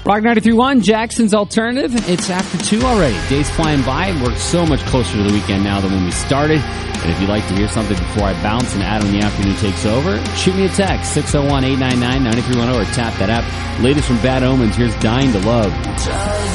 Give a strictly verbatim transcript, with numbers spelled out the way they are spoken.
Rock ninety-three point one, Jackson's Alternative. It's after two already. Days flying by. We're so much closer to the weekend now than when we started. And if you'd like to hear something before I bounce and Adam in the afternoon takes over, shoot me a text, six oh one, eight nine nine, nine three one oh, or tap that app. Latest from Bad Omens, here's Dying to Love.